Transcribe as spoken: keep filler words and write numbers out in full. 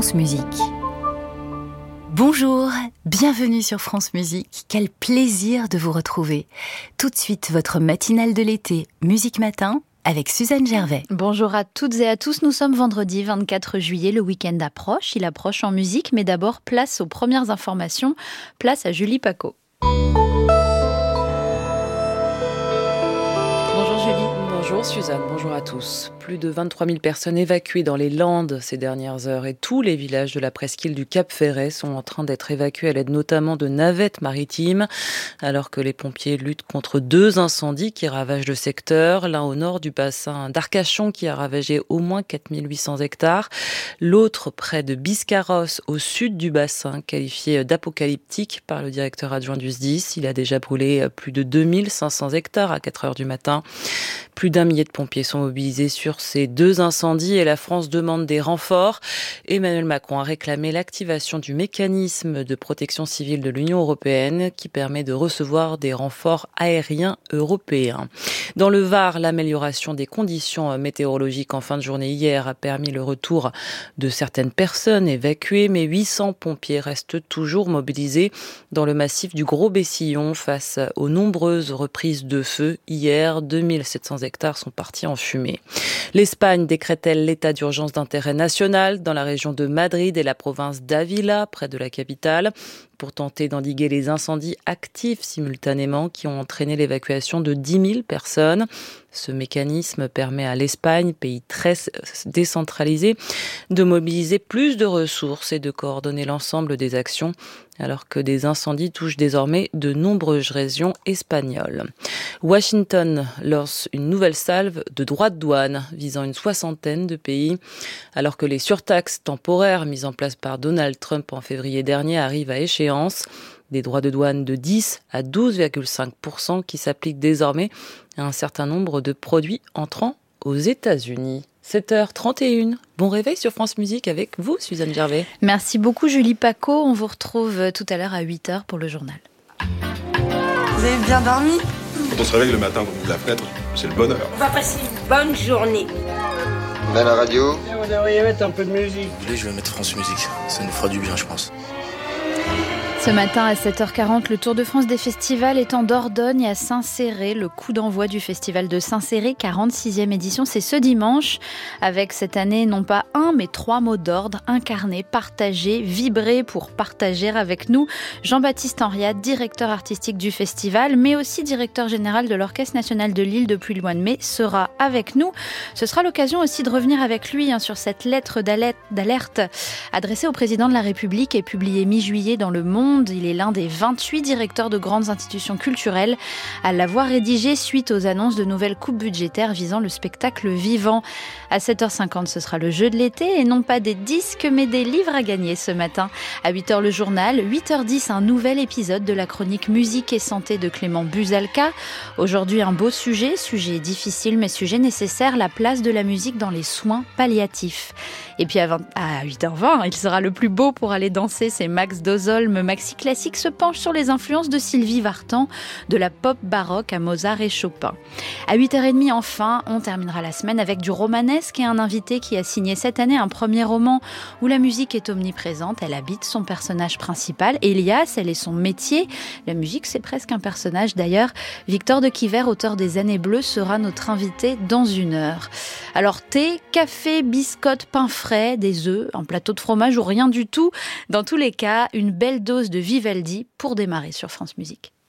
France Musique. Bonjour, bienvenue sur France Musique. Quel plaisir de vous retrouver. Tout de suite, votre matinale de l'été, Musique Matin, avec Suzanne Gervais. Bonjour à toutes et à tous, nous sommes vendredi vingt-quatre juillet, le week-end approche. Il approche en musique, mais d'abord place aux premières informations, place à Julie Paco. Bonjour Julie. Bonjour Suzanne, bonjour à tous. Plus de vingt-trois mille personnes évacuées dans les Landes ces dernières heures et tous les villages de la presqu'île du Cap Ferret sont en train d'être évacués à l'aide notamment de navettes maritimes alors que les pompiers luttent contre deux incendies qui ravagent le secteur. L'un au nord du bassin d'Arcachon qui a ravagé au moins quatre mille huit cents hectares. L'autre près de Biscarrosse au sud du bassin qualifié d'apocalyptique par le directeur adjoint du S D I S. Il a déjà brûlé plus de deux mille cinq cents hectares à quatre heures du matin. Plus d'un millier de pompiers sont mobilisés sur ces deux incendies et la France demande des renforts. Emmanuel Macron a réclamé l'activation du mécanisme de protection civile de l'Union européenne qui permet de recevoir des renforts aériens européens. Dans le Var, l'amélioration des conditions météorologiques en fin de journée hier a permis le retour de certaines personnes évacuées, mais huit cents pompiers restent toujours mobilisés dans le massif du Gros Bessillon face aux nombreuses reprises de feu. Hier, deux mille sept cents hectares sont partis en fumée. L'Espagne décrète-t-elle l'état d'urgence d'intérêt national dans la région de Madrid et la province d'Ávila, près de la capitale, pour tenter d'endiguer les incendies actifs simultanément qui ont entraîné l'évacuation de dix mille personnes. Ce mécanisme permet à l'Espagne, pays très décentralisé, de mobiliser plus de ressources et de coordonner l'ensemble des actions, alors que des incendies touchent désormais de nombreuses régions espagnoles. Washington lance une nouvelle salve de droits de douane visant une soixantaine de pays, alors que les surtaxes temporaires mises en place par Donald Trump en février dernier arrivent à échéance. Des droits de douane de dix à douze virgule cinq pour cent qui s'appliquent désormais à un certain nombre de produits entrant aux États-Unis. sept heures trente et une. Bon réveil sur France Musique avec vous, Suzanne Gervais. Merci beaucoup Julie Paco. On vous retrouve tout à l'heure à huit heures pour le journal. Vous avez bien dormi ? Quand on se réveille le matin, qu'on ouvre la fenêtre, c'est le bonheur. On va passer une bonne journée. On a la radio. Vous devriez mettre un peu de musique. Vous voulez, je vais mettre France Musique. Ça nous fera du bien, je pense. Ce matin à sept heures quarante, le Tour de France des festivals est en Dordogne à Saint-Céré. Le coup d'envoi du festival de Saint-Céré, quarante-sixième édition, c'est ce dimanche. Avec cette année, non pas un, mais trois mots d'ordre. Incarner, partager, vibrer pour partager avec nous. Jean-Baptiste Henriat, directeur artistique du festival, mais aussi directeur général de l'Orchestre national de Lille depuis le mois de mai, sera avec nous. Ce sera l'occasion aussi de revenir avec lui hein, sur cette lettre d'alerte adressée au président de la République et publiée mi-juillet dans Le Monde. Il est l'un des vingt-huit directeurs de grandes institutions culturelles à l'avoir rédigé suite aux annonces de nouvelles coupes budgétaires visant le spectacle vivant. À sept heures cinquante, ce sera le jeu de l'été et non pas des disques mais des livres à gagner ce matin. À huit heures, le journal. huit heures dix, un nouvel épisode de la chronique Musique et Santé de Clément Buzalka. Aujourd'hui, un beau sujet, sujet difficile mais sujet nécessaire, la place de la musique dans les soins palliatifs. Et puis à, vingt, à huit heures vingt, il sera le plus beau pour aller danser, c'est Max Dozolme. Maxi Classique se penche sur les influences de Sylvie Vartan, de la pop baroque à Mozart et Chopin. À huit heures trente, enfin, on terminera la semaine avec du romanesque et un invité qui a signé cette année un premier roman où la musique est omniprésente. Elle habite son personnage principal, Elias, elle est son métier. La musique, c'est presque un personnage d'ailleurs. Victor de Quiver, auteur des Années Bleues, sera notre invité dans une heure. Alors thé, café, biscottes, pain frais, des œufs, un plateau de fromage ou rien du tout. Dans tous les cas, une belle dose de Vivaldi pour démarrer sur France Musique.